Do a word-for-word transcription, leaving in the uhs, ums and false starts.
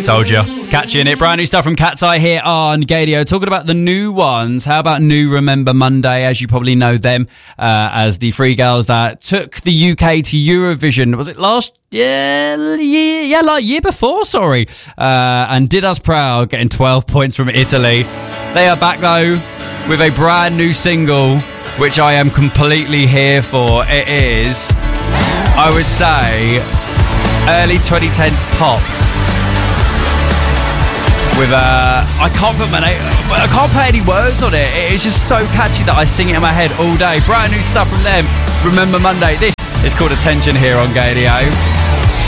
Told you. Catching it. Brand new stuff from Cat's Eye here on Gadio. Talking about the new ones. How about New Remember Monday? As you probably know them uh, as the three girls that took the U K to Eurovision. Was it last year? Yeah, yeah, like year before, sorry. Uh, and did us proud, getting twelve points from Italy. They are back though with a brand new single, which I am completely here for. It is, I would say, early twenty tens pop. With uh, I can't put my name, I can't put any words on it. It's just so catchy that I sing it in my head all day. Brand new stuff from them. Remember Monday. This is called Attention here on Gadio.